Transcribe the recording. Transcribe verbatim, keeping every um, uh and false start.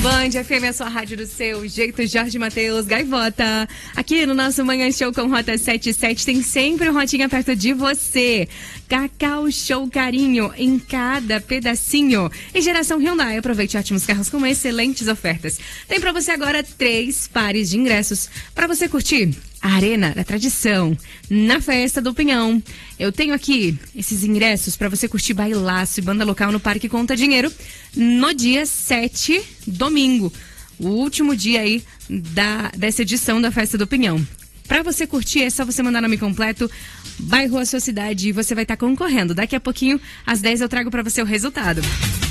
Band F M, a sua rádio do seu jeito, Jorge Mateus, Gaivota. Aqui no nosso Manhã Show com Rota setenta e sete tem sempre um Rotinha perto de você. Cacau Show Carinho em cada pedacinho. E Geração Hyundai, aproveite ótimos carros com excelentes ofertas. Tem pra você agora três pares de ingressos para você curtir a Arena da Tradição na Festa do Pinhão. Eu tenho aqui esses ingressos para você curtir bailaço e banda local no Parque Conta Dinheiro no dia sete, domingo, o último dia aí da, dessa edição da Festa do Pinhão. Para você curtir é só você mandar nome completo, bairro, a sua cidade, e você vai estar concorrendo. Daqui a pouquinho, às dez, eu trago para você o resultado.